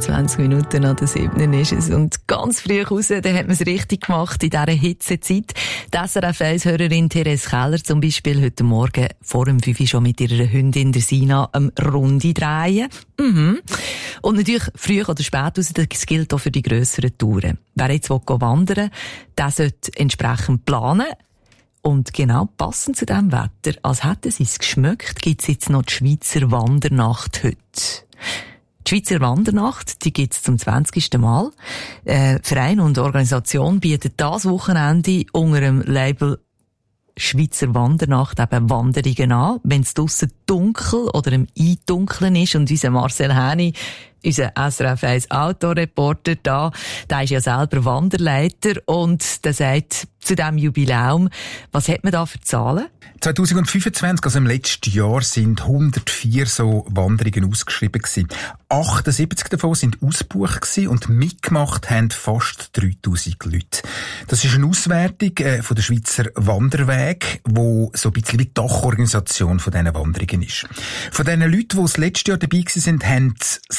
25 Minuten an der 7. ist es. Und ganz früh raus, da hat man es richtig gemacht in dieser Hitzezeit. Die SRF1-Hörerin Therese Keller zum Beispiel heute Morgen vor dem 5 schon mit ihrer Hündin der Sina eine Runde drehen. Und natürlich früh oder spät raus, das gilt auch für die grösseren Touren. Wer jetzt wandern will, der sollte entsprechend planen. Und genau passend zu diesem Wetter, als hätten sie es geschmeckt, gibt es jetzt noch die Schweizer Wandernacht heute. Die Schweizer Wandernacht, die gibt es zum 20. Mal. Verein und Organisation bieten das Wochenende unter dem Label Schweizer Wandernacht eben Wanderungen an, wenn es draussen dunkel oder im Eindunkeln ist. Und unser Marcel Häni, unser SRF1 Autoreporter da, der ist ja selber Wanderleiter und der sagt zu diesem Jubiläum, was hat man da für Zahlen? 2025, also im letzten Jahr, sind 104 so Wanderungen ausgeschrieben gewesen. 78 davon sind ausgebucht gewesen und mitgemacht haben fast 3000 Leute. Das ist eine Auswertung von der Schweizer Wanderweg, wo so ein bisschen wie die Dachorganisation von diesen Wanderungen ist. Von diesen Leuten, die das letzte Jahr dabei waren, haben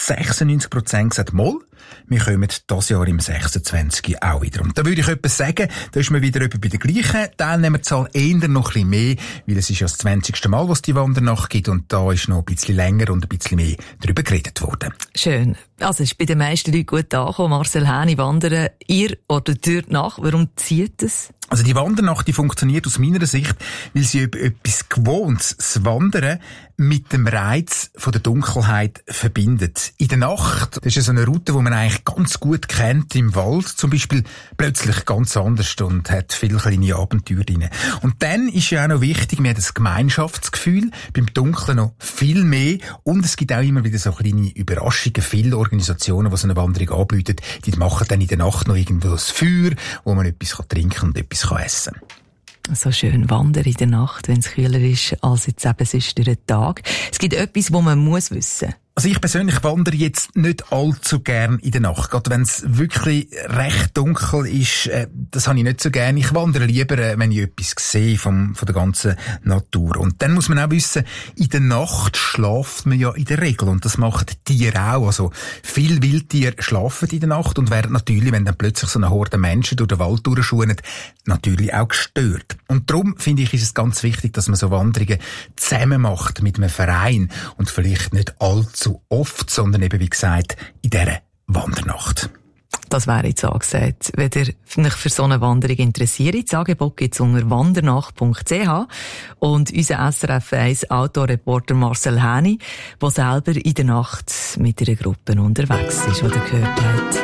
96% gesagt, mal, wir kommen dieses Jahr im 26. auch wieder. Und da würde ich etwas sagen, da ist man wieder etwa bei der gleichen Teilnehmerzahl, eher noch ein bisschen mehr, weil es ist ja das 20. Mal, was die Wandernacht gibt und da ist noch ein bisschen länger und ein bisschen mehr darüber geredet worden. Schön. Also ist bei den meisten Leuten gut angekommen. Marcel Häni, wandern ihr oder durch die Nacht, warum zieht es? Also die Wandernacht, die funktioniert aus meiner Sicht, weil sie etwas Gewohntes, das Wandern, mit dem Reiz von der Dunkelheit verbindet. In der Nacht, das ist ja so eine Route, die man eigentlich ganz gut kennt, im Wald zum Beispiel, plötzlich ganz anders und hat viele kleine Abenteuer drin. Und dann ist ja auch noch wichtig, wir haben das Gemeinschaftsgefühl, beim Dunkeln noch viel mehr und es gibt auch immer wieder so kleine Überraschungen. Viele Organisationen, die so eine Wanderung anbieten, die machen dann in der Nacht noch irgendwo das Feuer, wo man etwas trinken und etwas essen kann. So schön wandern in der Nacht, wenn es kühler ist, als jetzt eben sonst durch den Tag. Es gibt etwas, was man muss wissen. Also ich persönlich wandere jetzt nicht allzu gern in der Nacht. Gerade wenn es wirklich recht dunkel ist, das habe ich nicht so gern. Ich wandere lieber, wenn ich etwas sehe von der ganzen Natur. Und dann muss man auch wissen, in der Nacht schlaft man ja in der Regel. Und das machen Tiere auch. Also viele Wildtiere schlafen in der Nacht und werden natürlich, wenn dann plötzlich so eine Horde Menschen durch den Wald durchschuhen, natürlich auch gestört. Und darum finde ich, ist es ganz wichtig, dass man so Wanderungen zusammen macht mit einem Verein und vielleicht nicht allzu oft, sondern eben, wie gesagt, in dieser Wandernacht. Das wäre jetzt angesagt. Wenn ihr euch für so eine Wanderung interessiert, das Angebot gibt es unter wandernacht.ch und unser SRF1 Autoreporter Marcel Häni, der selber in der Nacht mit einer Gruppe unterwegs ist, die ihr gehört habt.